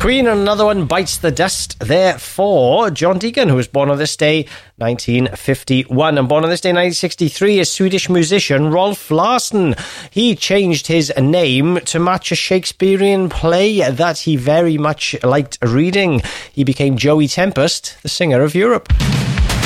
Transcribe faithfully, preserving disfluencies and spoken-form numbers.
Queen, and another one bites the dust there for John Deacon, who was born on this day, nineteen fifty-one. And born on this day, nineteen sixty-three, is Swedish musician Rolf Larsson. He changed his name to match a Shakespearean play that he very much liked reading. He became Joey Tempest, the singer of Europe.